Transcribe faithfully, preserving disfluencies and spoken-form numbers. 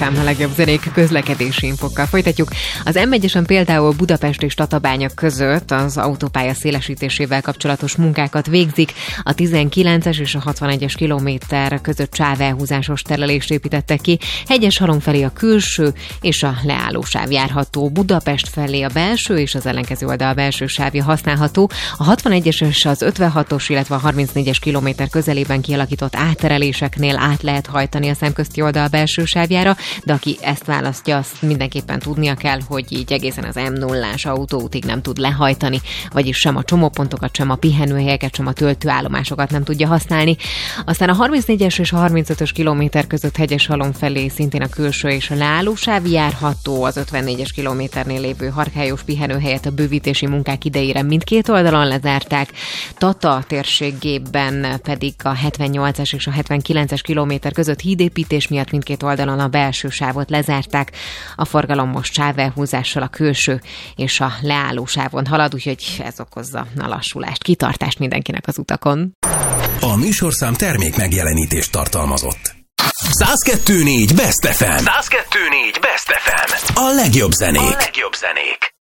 em, a legjobb zenék közlekedési infokkal folytatjuk. Az em egyesen például Budapest és Tatabánya között az autópálya szélesítésével kapcsolatos munkákat végzik. A tizenkilences és a hatvanegyes kilométer között sávelhúzásos terelést építettek ki. Hegyeshalom felé a külső és a leállósáv járható. Budapest felé a belső és az ellenkező oldal a belső sávja használható. A hatvanegyes és az ötvenhatos, illetve a harmincnégyes kilométer közelében kialakított áttereléseknél át lehet hajtani a szemközti oldal belső sávjára, de aki ezt választja, azt mindenképpen tudnia kell, hogy így egészen az em nullás autóútig nem tud lehajtani, vagyis sem a csomópontokat, sem a pihenőhelyeket, sem a töltőállomásokat nem tudja használni. Aztán a harmincnégyes és a harmincötös kilométer között Hegyeshalom felé szintén a külső és a leállósáv járható, az ötvennégyes kilométernél lévő Harkályos pihenőhelyet a bővítési munkák idejére mindkét oldalon lezárták. Tata térségében pedig a hetvennyolcas és a hetvenkilences kilométer között hídépítés miatt mindkét oldalon a belső sávot lezárták. A forgalom most sávelhúzással a külső és a leálló sávon halad, úgyhogy ez okozza a lassulást. Kitartást mindenkinek az utakon. A műsorszám termék megjelenítést tartalmazott. száz kettő négy Best ef em. száz kettő négy Best ef em. A legjobb zenék. A legjobb zenék.